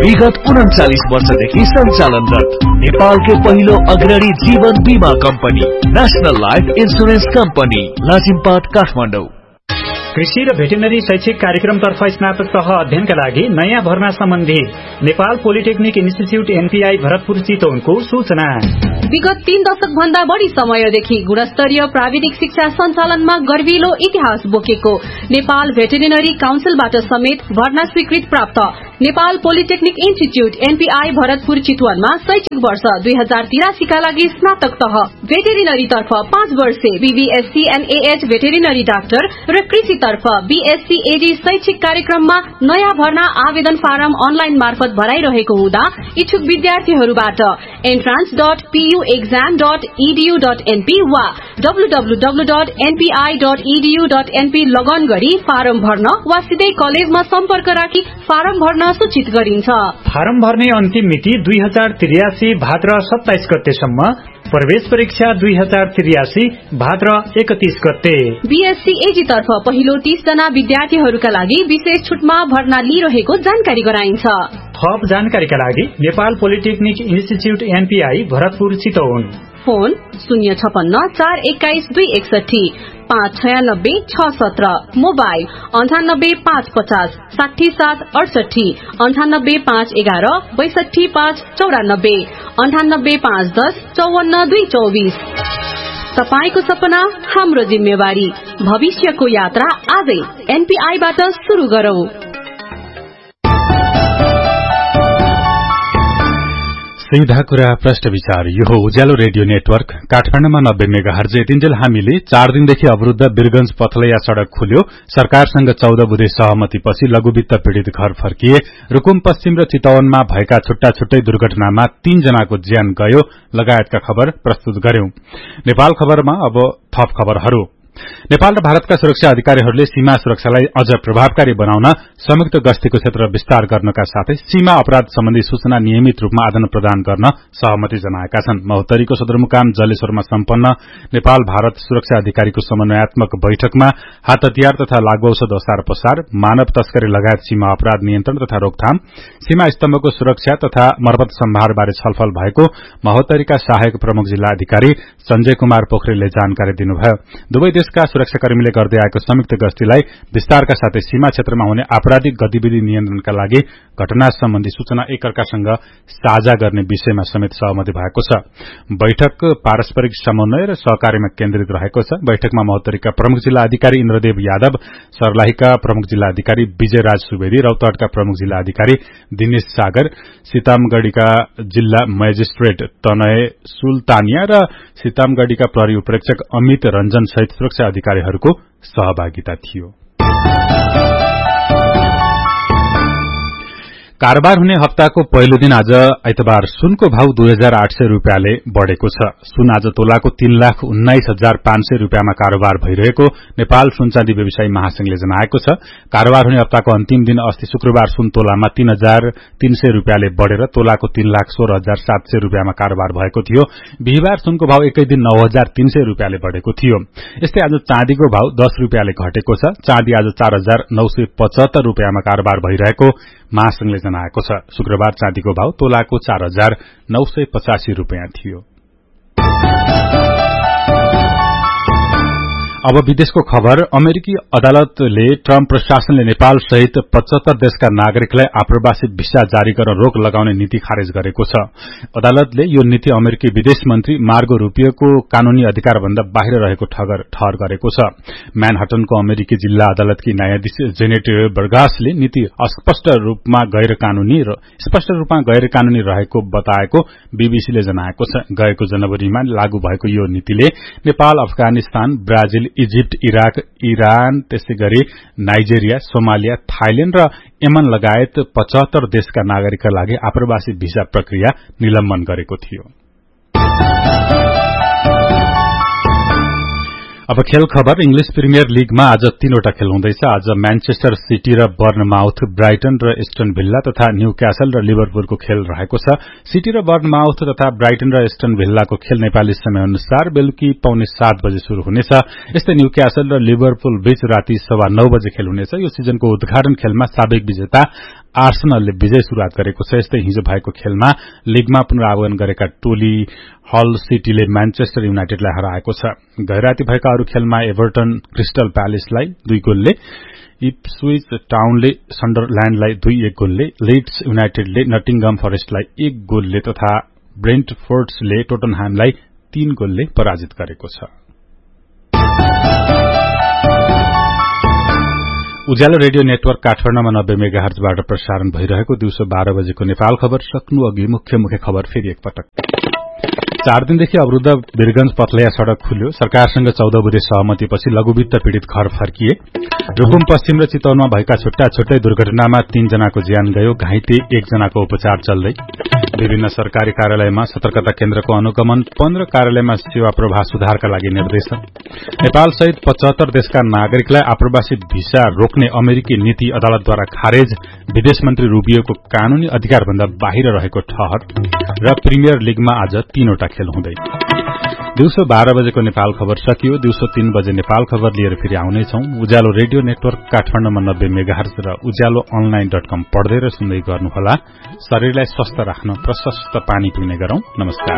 विगत 39 वर्षदेखि सञ्चालनरत नेपालकै पहिलो अग्रणी जीवन बीमा company national life insurance company Lazimpat Kathmandu. कृषि र भेटेरिनरी शैक्षिक कार्यक्रमतर्फ स्नातक तह अध्ययनका लागि नयाँ भर्ना सम्बन्धी Nepal polytechnic institute NPI Bharatpur चितवनको सूचना। विगत 3 दशक भन्दा बढी समयदेखि गुणस्तरीय प्राविधिक शिक्षा सञ्चालनमा गर्विलो इतिहास बोकेको नेपाल भेटेरिनरी काउन्सिलबाट समेत भर्ना स्वीकृत प्राप्त Nepal polytechnic institute NPI Bharatpur चितवनमा शैक्षिक वर्ष 2083 का लागि स्नातक तह भेटेरिनरी तर्फ 5 वर्षे बीबीएससी एनएएच भेटेरिनरी डाक्टर र कृषि तर्फ बीएससी एडी शैक्षिक कार्यक्रममा नयाँ भर्ना आवेदन फारम अनलाइन मार्फत भराइरहेको हुँदा इच्छुक विद्यार्थीहरूबाट entrance.puexam.edu.np वा www.npi.edu.np लगन गरी फारम भर्न वा सिधै कलेजमा सम्पर्क राखी फारम भर्न सूचित गरिन्छ। फारम भर्ने अन्तिम मिति 2083 भाद्र 27 गतेसम्म, प्रवेश परीक्षा 2083 भाद्र 31 गते। बीएससी एजी तर्फ पहिलो 30 जना विद्यार्थीहरूका लागि विशेष छुटमा भर्ना लिइरहेको जानकारी गराइन्छ। थप जानकारीका लागि Nepal polytechnic institute NPI Bharatpur Chitwan, phone 056411261 596 mobile 9855 60768 98511 62594 98510 54224। तपाईको सपना हाम्रो जिम्मेवारी, भविष्यको यात्रा आजै एनपीआईबाट सुरु गरौं। सीधा कुरा प्रश्न विचार। यो हो उज्यालो रेडियो नेटवर्क काठमाडौँमा 90 मेगाहर्ज। यतिन्जेल हामीले 4 दिनदेखि अवरुद्ध वीरगंज पथलैया सड़क खुल्यो। सरकारसँग 14 बुधे सहमतिपछि लघुवित्त पीड़ित घर फर्किए। रुकुम पश्चिम र चितवनमा भएका छुट्टा छुट्टै दुर्घटनामा 3 जनाको ज्यान गयो लगायतका खबर प्रस्तुत गर्यौं। नेपाल खबरमा अब थप खबरहरू। नेपाल र भारतका सुरक्षा अधिकारीहरूले सीमा सुरक्षालाई अझ प्रभावकारी बनाउन संयुक्त गस्तीको क्षेत्र विस्तार गर्नका साथै सीमा अपराध सम्बन्धी सूचना नियमित रूपमा आदान प्रदान गर्न सहमति जनाएका छन्। महोत्तरीको सदरमुकाम जलेश्वरमा सम्पन्न नेपाल भारत सुरक्षा अधिकारीको समन्वयात्मक बैठकमा हात हतियार तथा लागू औषध ओसार पसार, मानव तस्करी लगायत सीमा अपराध नियन्त्रण तथा रोकथाम, सीमा स्तम्भको सुरक्षा तथा मर्मत सम्भार बारे छलफल भएको महोत्तरीका सहायक प्रमुख जिल्ला अधिकारी संजय कुमार पोखरेलले जानकारी दिनुभयो। दुवै देशका सुरक्षाकर्मीले गर्दै आएको संयुक्त गस्तीलाई विस्तारका साथै सीमा क्षेत्रमा हुने आपराधिक गतिविधि नियन्त्रणका लागि घटना सम्बन्धी सूचना एकअर्कासँग साझा गर्ने विषयमा समेत सहमति भएको छ। बैठक पारस्परिक समन्वय र सहकार्यमा केन्द्रित रहेको छ। बैठकमा महोत्तरीका प्रमुख जिल्ला अधिकारी इन्द्रदेव यादव, सर्लाहीका प्रमुख जिल्ला अधिकारी विजयराज सुवेदी, रौतहटका प्रमुख जिल्ला अधिकारी दिनेश सागर, सीतामगढ़ीका जिल्ला मजिस्ट्रेट तनय सुल्तानिया र सीतामगढ़ीका प्रहरी उपरीक्षक अमित रंजन सहित सुरक्षा अधिकारीहरूको सहभागिता थियो। कारोबार हुने हप्ताको पहिलो दिन आज आइतबार सुनको भाव 2800 रुपियाँले बढ़ेको छ। सुन आज तोलाको 3,19,500 रुपियाँमा कारोबार भइरहेको नेपाल सुनचाँदी व्यवसायी महासंघले जनाएको छ। कारोबार हुने हप्ताको अन्तिम दिन अस्ति शुक्रबार सुन तोलामा 3,300 रुपियाँले बढ़ेर तोलाको 3,16,700 रुपियाँमा कारोबार भएको थियो। बिहीबार सुनको भाव एकै दिन 9,300 रुपियाँले बढ़ेको थियो। यस्तै आज चाँदीको भाव 10 रुपियाँले घटेको छ। चाँदी आज 4,975 रुपियाँमा कारोबार भइरहेको महासंघले जनाएको छ। शुक्रबार चाँदीको भाव तोलाको 4,985 रुपियाँ थियो। अब विदेशको खबर। अमेरिकी अदालतले ट्रम्प प्रशासनले नेपाल सहित 75 देशका नागरिकलाई आप्रवासी भिसा जारी गर्न रोक लगाउने नीति खारेज गरेको छ। अदालतले यो नीति अमेरिकी विदेश मन्त्री मार्गो रूपियोको कानूनी अधिकार भन्दा बाहिर रहेको ठहर गरेको छ। म्यानहट्टनको अमेरिकी जिल्ला अदालतकी न्यायाधीश जेनेट बर्गासले नीति स्पष्ट रूपमा गैर कानूनी रहेको बताएको बीबीसीले जनाएको छ। गएको जनवरीमा लागू भएको यो नीतिले Nepal, Afghanistan, Brazil, Egypt, Iraq, Iran, त्यसैगरी नाइजेरिया, सोमालिया, थाइल्याण्ड र यमन लगायत 75 देशका नागरिकका लागि आप्रवासी भिसा प्रक्रिया निलम्बन गरेको थियो। अब खेल खबर। इंग्लिश प्रिमियर लीगमा आज 3वटा खेल हुँदैछ। आज म्यानचेस्टर सिटी र बर्नमाउथ, ब्राइटन र एस्टन भिल्ला तथा न्यूक्यासल र लिभरपुलको खेल रहेको छ। सिटी र बर्नमाउथ तथा ब्राइटन र एस्टन भिल्लाको खेल नेपाली समय अनुसार बेलुकी 7:15 बजे शुरू हुनेछ। यस्तै न्यूक्यासल र लिभरपुल बीच राति 9:15 बजे खेल हुनेछ। यो सिजनको उद्घाटन खेलमा साबिक विजेता आर्सेनलले विजय शुरूआत गरेको छ। यस्तै हिजो भएको खेलमा लीगमा पुनरावगमन गरेका टोली हल सिटीले म्यानचेस्टर युनाइटेडलाई हराएको छ। गैराती भएका अरू खेलमा एभर्टन क्रिस्टल प्यालेसलाई 2 गोलले, इप्सविच टाउनले सन्डरल्याण्डलाई 2-1 गोलले, लिड्स युनाइटेडले नटिङगम फरेस्टलाई 1 गोलले तथा ब्रेन्टफोर्ड्सले टोटनह्यामलाई 3 गोलले पराजित गरेको छ। उज्यालो रेडियो नेटवर्क काठमाडौँमा 90 मेगाहर्जबाट प्रसारण भइरहेको दिउँसो 12 बजेको नेपाल खबर सक्नु अघि मुख्य खबर फेरि एकपटक। 4 दिनदेखि अवरुद्ध वीरगंज पथलैया सड़क खुल्यो। सरकारसँग 14 बुधे सहमतिपछि लघुवित्त पीड़ित घर फर्किए। रुकुम पश्चिम र चितवनमा भएका छुट्टै दुर्घटनामा 3 जनाको ज्यान गयो, घाइते 1 जनाको उपचार चल्दै। विभिन्न सरकारी कार्यालयमा सतर्कता केन्द्रको अनुगमन, 15 कार्यालयमा सेवा प्रवाह सुधारका लागि निर्देशन। नेपाल सहित 75 देशका नागरिकलाई आप्रवासी भिसा रोक्ने अमेरिकी नीति अदालतद्वारा खारेज। विदेश मन्त्री रूबियोको कानूनी अधिकारभन्दा बाहिर रहेको ठहर। र प्रिमियर लीगमा आज 3वटा खेल हुँदै। दिउँसो 12 बजेको नेपाल खबर सकियो। दिउँसो 3 बजे नेपाल खबर लिएर फेरि आउनेछौं। उज्यालो रेडियो नेटवर्क काठमाडौँमा 90 मेगाहर्ज र उज्यालो online.com पढ्दै र सुन्दै गर्नुहोला। शरीरलाई स्वस्थ राख्न प्रशस्त पानी पिउने गरौं। नमस्कार।